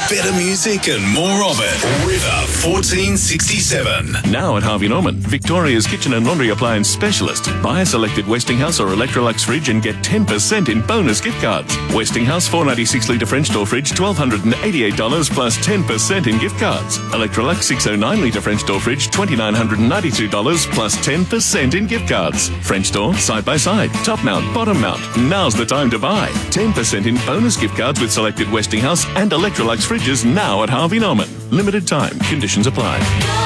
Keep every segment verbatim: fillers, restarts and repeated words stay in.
Better music and more of it. River fourteen sixty-seven. Now at Harvey Norman, Victoria's kitchen and laundry appliance specialist. Buy a selected Westinghouse or Electrolux fridge and get ten percent in bonus gift cards. Westinghouse four ninety-six litre French door fridge, one thousand two hundred eighty-eight dollars plus ten percent in gift cards. Electrolux six oh nine litre French door fridge, two thousand nine hundred ninety-two dollars plus ten percent in gift cards. French door, side by side, top mount, bottom mount. Now's the time to buy. ten percent in bonus gift cards with selected Westinghouse and Electrolux fridges now at Harvey Norman. Limited time. Conditions apply.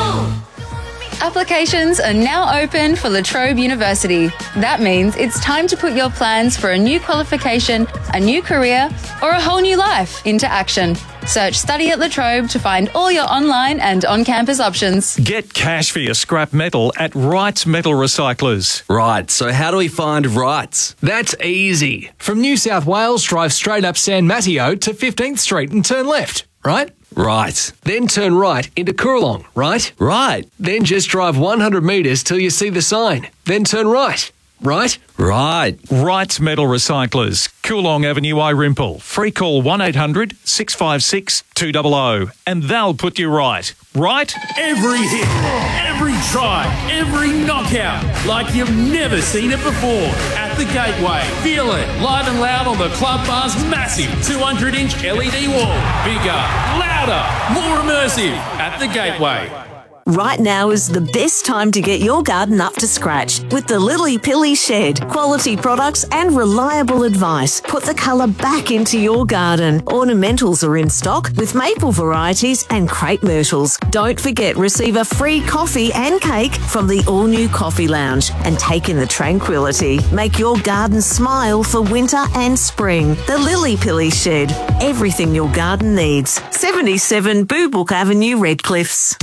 Applications are now open for La Trobe University. That means it's time to put your plans for a new qualification, a new career, or a whole new life into action. Search Study at La Trobe to find all your online and on-campus options. Get cash for your scrap metal at Wrights Metal Recyclers. Right, so how do we find Wrights? That's easy. From New South Wales, drive straight up San Mateo to fifteenth Street and turn left, right? Right. Then turn right into Coorong, right? Right. Then just drive one hundred metres till you see the sign. Then turn right, right? Right. Wrights Metal Recyclers, Coolong Avenue, Irimple. Free call one eight hundred six five six two hundred and they'll put you right. Right? Every hit, every try, every knockout, like you've never seen it before. At the Gateway, feel it live and loud on the Club Bar's massive two hundred inch L E D wall. Bigger, louder, more immersive. At the Gateway. Right now is the best time to get your garden up to scratch with the Lily Pilly Shed. Quality products and reliable advice. Put the colour back into your garden. Ornamentals are in stock with maple varieties and crepe myrtles. Don't forget, receive a free coffee and cake from the all-new Coffee Lounge and take in the tranquility. Make your garden smile for winter and spring. The Lily Pilly Shed. Everything your garden needs. seventy-seven Boobook Avenue, Redcliffs.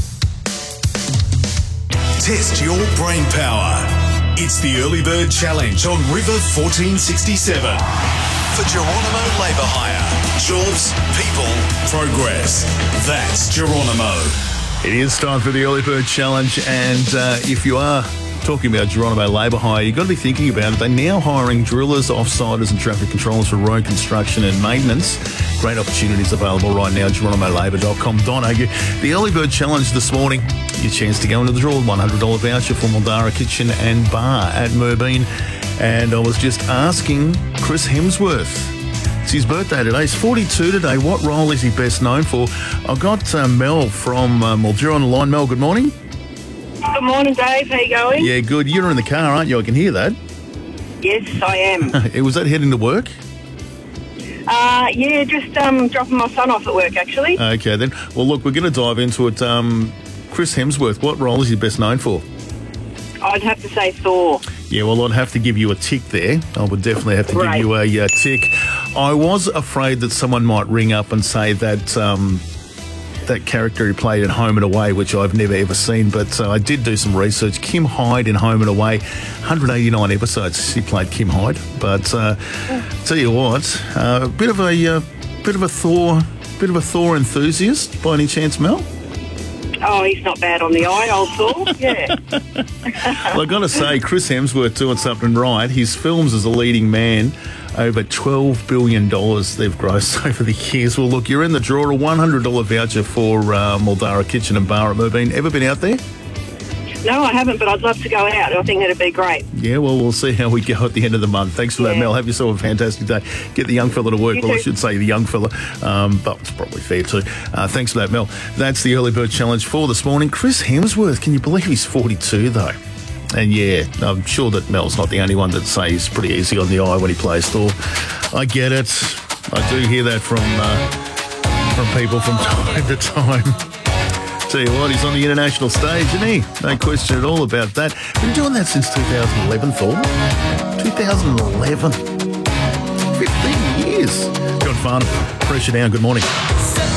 Test your brain power. It's the Early Bird Challenge on River fourteen sixty-seven. For Geronimo Labour Hire. Jobs, people, progress. That's Geronimo. It is time for the Early Bird Challenge, and uh, if you are talking about Geronimo Labour Hire, you've got to be thinking about it. They're now hiring drillers, offsiders and traffic controllers for road construction and maintenance. Great opportunities available right now at geronimo labour dot com dot a u. The Early Bird Challenge this morning, your chance to go into the draw, one hundred dollars voucher for Mildara Kitchen and Bar at Merbeen. And I was just asking Chris Hemsworth. It's his birthday today. He's forty-two today. What role is he best known for? I've got uh, Mel from uh, Mildura on the line. Mel, good morning. Good morning, Dave. How you going? Yeah, good. You're in the car, aren't you? I can hear that. Yes, I am. Was that heading to work? Uh, yeah, just um, dropping my son off at work, actually. Okay, then. Well, look, we're going to dive into it. Um, Chris Hemsworth, what role is he best known for? I'd have to say Thor. Yeah, well, I'd have to give you a tick there. I would definitely have to Right. give you a uh, tick. I was afraid that someone might ring up and say that um, that character he played in Home and Away, which I've never ever seen, but uh, I did do some research. Kim Hyde in Home and Away, one hundred eighty-nine episodes he played Kim Hyde. But uh, tell you what, a uh, bit of a uh, bit of a Thor, bit of a Thor enthusiast by any chance, Mel? Oh, he's not bad on the eye, old Thor. Yeah. Well, I've got to say, Chris Hemsworth doing something right. His films as a leading man, over twelve billion dollars they've grossed over the years. Well, look, you're in the draw, a one hundred dollars voucher for uh, Mildara Kitchen and Bar at Merbeen. Ever been out there? No, I haven't, but I'd love to go out. I think that'd be great. Yeah, well, we'll see how we go at the end of the month. Thanks for Yeah. that, Mel. Have yourself a fantastic day. Get the young fella to work. You well, I too. should say the young fella, um, but it's probably fair too. Uh, thanks for that, Mel. That's the Early Bird Challenge for this morning. Chris Hemsworth, can you believe he's forty-two, though? And yeah, I'm sure that Mel's not the only one that says he's pretty easy on the eye when he plays Thor. I get it. I do hear that from uh, from people from time to time. Tell you what, he's on the international stage, isn't he? No question at all about that. Been doing that since two thousand eleven, Thor. two thousand eleven. fifteen years. John Farnham, pressure down. Good morning.